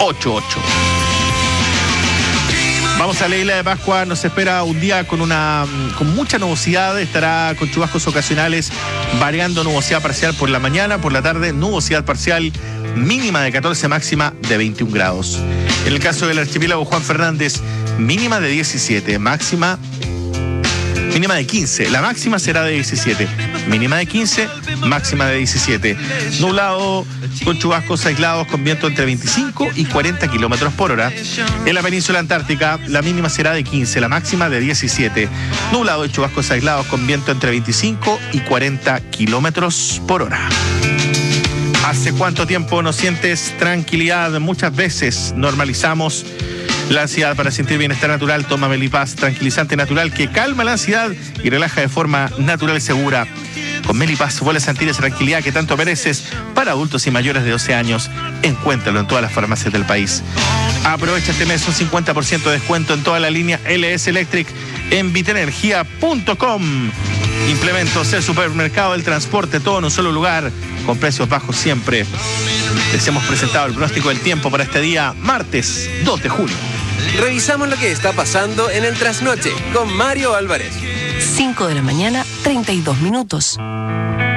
88. Vamos a la isla de Pascua, nos espera un día con mucha nubosidad, estará con chubascos ocasionales, variando nubosidad parcial por la mañana, por la tarde nubosidad parcial, mínima de 14, máxima de 21 grados. En el caso del archipiélago Juan Fernández, mínima de 17, mínima de 15, la máxima será de 17, mínima de 15, máxima de 17. Nublado con chubascos aislados con viento entre 25 y 40 kilómetros por hora. En la península antártica, la mínima será de 15, la máxima de 17. Nublado y chubascos aislados con viento entre 25 y 40 kilómetros por hora. ¿Hace cuánto tiempo no sientes tranquilidad? Muchas veces normalizamos la ansiedad. Para sentir bienestar natural, toma Melipaz, tranquilizante natural que calma la ansiedad y relaja de forma natural y segura. Con Melipaz vuelves a sentir esa tranquilidad que tanto mereces. Para adultos y mayores de 12 años, encuéntralo en todas las farmacias del país. Aprovecha este mes un 50% de descuento en toda la línea LS Electric en vitenergia.com. Implementos, el supermercado, el transporte, todo en un solo lugar, con precios bajos siempre. Les hemos presentado el pronóstico del tiempo para este día, martes 2 de junio. Revisamos lo que está pasando en el trasnoche con Mario Álvarez. 5 de la mañana, 32 minutos.